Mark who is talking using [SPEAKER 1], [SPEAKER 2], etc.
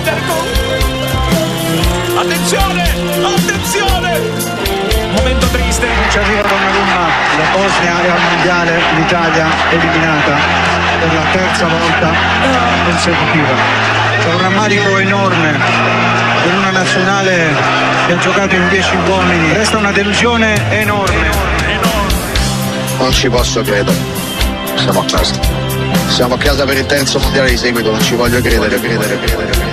[SPEAKER 1] Attenzione, attenzione! Momento triste.
[SPEAKER 2] Ci arriva Donnarumma, la Bosnia è al mondiale, l'Italia eliminata per la terza volta consecutiva. C'è un rammarico enorme per una nazionale che ha giocato in 10 uomini, resta una delusione enorme.
[SPEAKER 3] Non ci posso credere, siamo a casa per il terzo mondiale di seguito, non ci voglio credere.